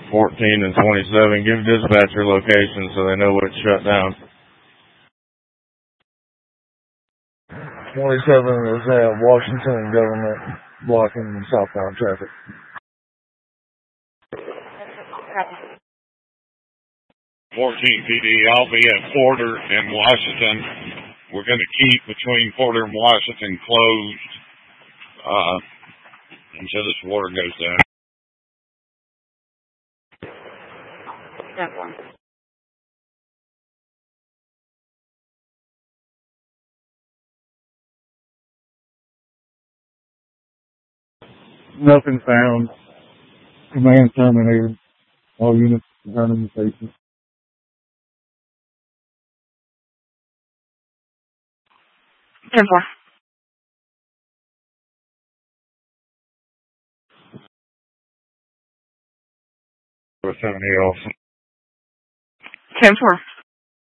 14 and 27. Give dispatch your location so they know what's shut down. 27 is Washington Government blocking southbound traffic. 14 PD, I'll be at Porter and Washington. We're going to keep between Porter and Washington closed until this water goes down. Nothing found. Command terminated. All units returning to station. 10-4. 78 also. 10-4.